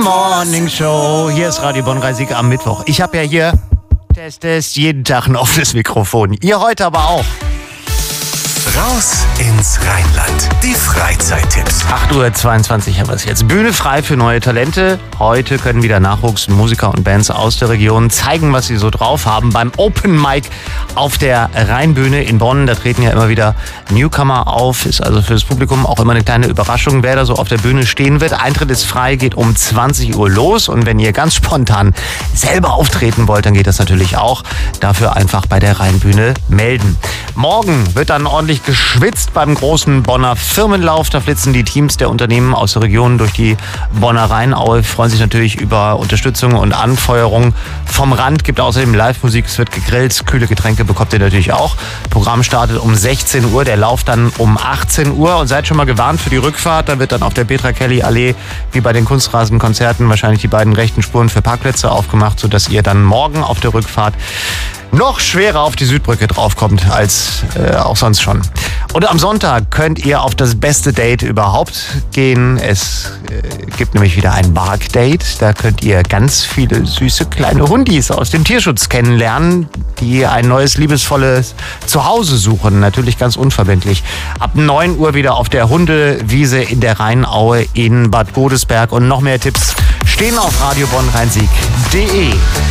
Morning Show. Hier ist Radio Bonn-Rhein-Sieg am Mittwoch. Ich habe ja hier Test jeden Tag ein offenes Mikrofon. Ihr heute aber auch. Raus ins Rheinland. Die Freizeittipps. 8:22 Uhr haben wir es jetzt. Bühne frei für neue Talente. Heute können wieder Nachwuchsmusiker und Bands aus der Region zeigen, was sie so drauf haben. Beim Open Mic auf der Rheinbühne in Bonn. Da treten ja immer wieder Newcomer auf. Ist also für das Publikum auch immer eine kleine Überraschung, wer da so auf der Bühne stehen wird. Eintritt ist frei, geht um 20 Uhr los. Und wenn ihr ganz spontan selber auftreten wollt, dann geht das natürlich auch. Dafür einfach bei der Rheinbühne melden. Morgen wird dann ordentlich geschwitzt beim großen Bonner Firmenlauf. Da flitzen die Teams der Unternehmen aus der Region durch die Bonner Rheinaue, freuen sich natürlich über Unterstützung und Anfeuerung vom Rand. Gibt außerdem Live-Musik, es wird gegrillt, kühle Getränke bekommt ihr natürlich auch. Programm startet um 16 Uhr, der Lauf dann um 18 Uhr. Und seid schon mal gewarnt für die Rückfahrt. Da wird dann auf der Petra-Kelly-Allee wie bei den Kunstrasenkonzerten wahrscheinlich die beiden rechten Spuren für Parkplätze aufgemacht, sodass ihr dann morgen auf der Rückfahrt noch schwerer auf die Südbrücke draufkommt als auch sonst schon. Und am Sonntag könnt ihr auf das beste Date überhaupt gehen. Es gibt nämlich wieder ein Bark-Date. Da könnt ihr ganz viele süße kleine Hundis aus dem Tierschutz kennenlernen, die ein neues, liebesvolles Zuhause suchen. Natürlich ganz unverbindlich. Ab 9 Uhr wieder auf der Hundewiese in der Rheinaue in Bad Godesberg. Und noch mehr Tipps stehen auf radiobonn-rhein-sieg.de.